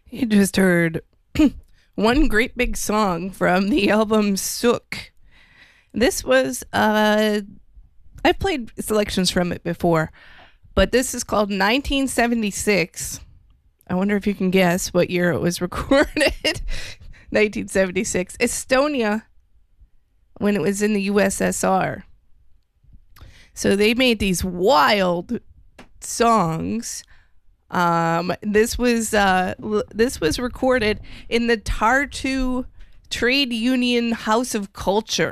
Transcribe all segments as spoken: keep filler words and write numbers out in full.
You just heard one great big song from the album Sook. This was, uh, I've played selections from it before, but this is called nineteen seventy-six. I wonder if you can guess what year it was recorded. nineteen seventy-six. Estonia, when it was in the U S S R. So they made these wild songs. Um, this was uh, l- this was recorded in the Tartu Trade Union House of Culture.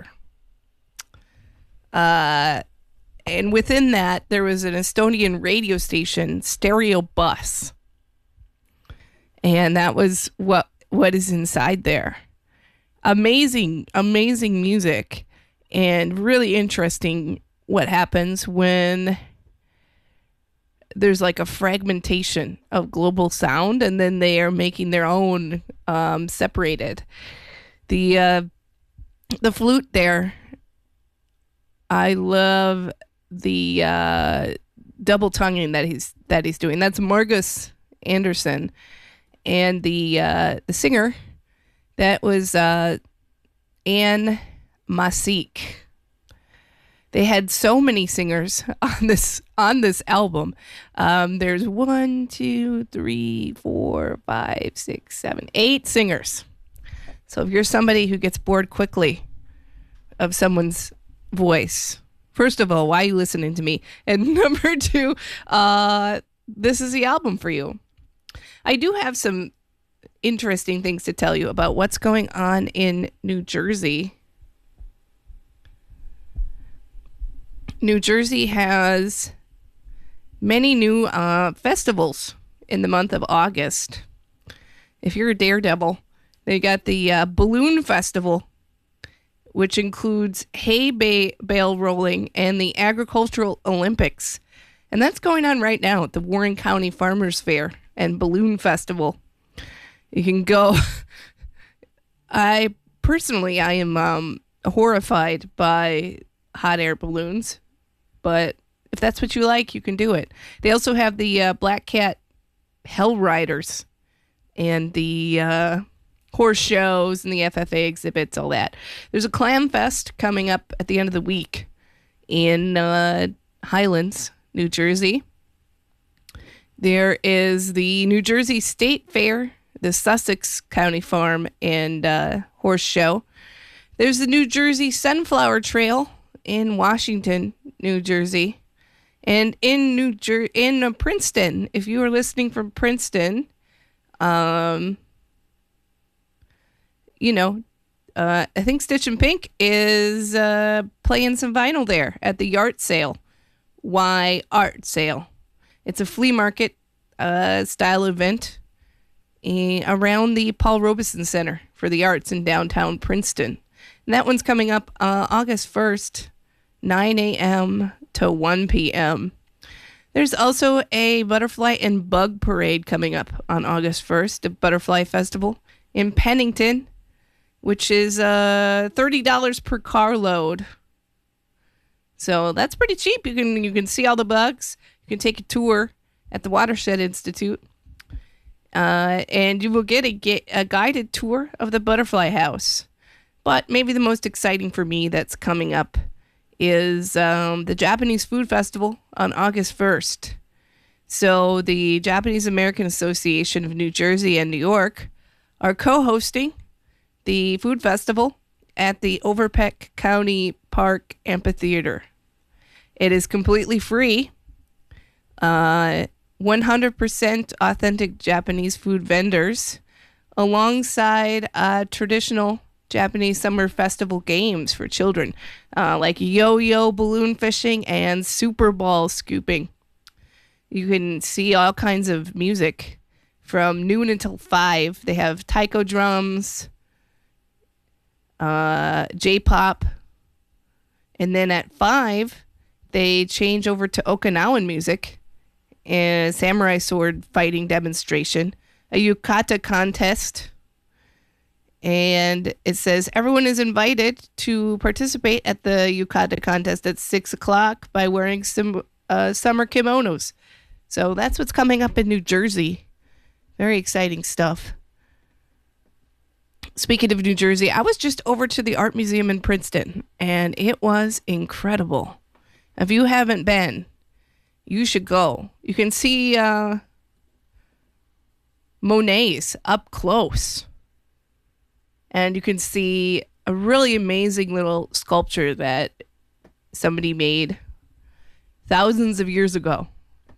Uh, and within that, there was an Estonian radio station, Stereo Bus. And that was what what is inside there. Amazing, amazing music, and really interesting what happens when there's like a fragmentation of global sound, and then they are making their own um, separated. The uh, the flute there, I love the uh, double tonguing that he's that he's doing. That's Margus Anderson, and the uh, the singer that was uh, Anne Masik. They had so many singers on this on this album. Um, there's one, two, three, four, five, six, seven, eight singers. So if you're somebody who gets bored quickly of someone's voice, first of all, why are you listening to me? And number two, uh, this is the album for you. I do have some interesting things to tell you about what's going on in New Jersey. New Jersey has many new uh, festivals in the month of August. If you're a daredevil, they got the uh, Balloon Festival, which includes hay ba- bale rolling and the Agricultural Olympics. And that's going on right now at the Warren County Farmers Fair and Balloon Festival. You can go. I personally, I am um, horrified by hot air balloons. But if that's what you like, you can do it. They also have the uh, Black Cat Hell Riders and the uh, horse shows and the F F A exhibits, all that. There's a Clam Fest coming up at the end of the week in uh, Highlands, New Jersey. There is the New Jersey State Fair, the Sussex County Farm and uh, Horse Show. There's the New Jersey Sunflower Trail in Washington, New Jersey, and in New Jer- in uh, Princeton. If you are listening from Princeton, um, you know, uh, I think Stitch and Pink is uh, playing some vinyl there at the Yard Sale. Why Art Sale? It's a flea market uh, style event in, around the Paul Robeson Center for the Arts in downtown Princeton. And that one's coming up uh, August first. nine a.m. to one p.m. There's also a Butterfly and Bug Parade coming up on August first, the Butterfly Festival in Pennington, which is uh, thirty dollars per carload. So that's pretty cheap. You can you can see all the bugs. You can take a tour at the Watershed Institute. Uh, and you will get a, get a guided tour of the Butterfly House. But maybe the most exciting for me that's coming up is um, the Japanese Food Festival on August first. So the Japanese American Association of New Jersey and New York are co-hosting the food festival at the Overpeck County Park Amphitheater. It is completely free. Uh, one hundred percent authentic Japanese food vendors alongside uh, traditional Japanese summer festival games for children, uh, like yo-yo balloon fishing and super ball scooping. You can see all kinds of music from noon until five. They have taiko drums, uh, J-pop, and then at five, they change over to Okinawan music and a samurai sword fighting demonstration, a yukata contest. And it says everyone is invited to participate at the Yukata contest at six o'clock by wearing some uh, summer kimonos. So that's what's coming up in New Jersey Very exciting stuff. Speaking of New Jersey, I was just over to the Art Museum in Princeton, and it was incredible. If you haven't been, you should go. You can see uh, Monet's up close. And you can see a really amazing little sculpture that somebody made thousands of years ago.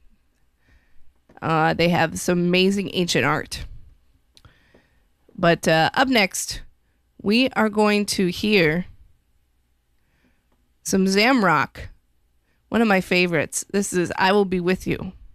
Uh, they have some amazing ancient art. But uh, up next, we are going to hear some Zamrock, one of my favorites. This is I Will Be With You.